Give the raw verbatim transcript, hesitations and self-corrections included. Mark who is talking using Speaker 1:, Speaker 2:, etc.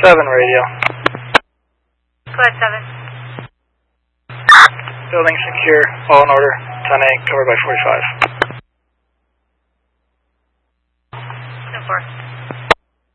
Speaker 1: seven radio.
Speaker 2: Go ahead, seven.
Speaker 1: Building secure, all in order. ten eight, covered by forty-five.
Speaker 2: ten four.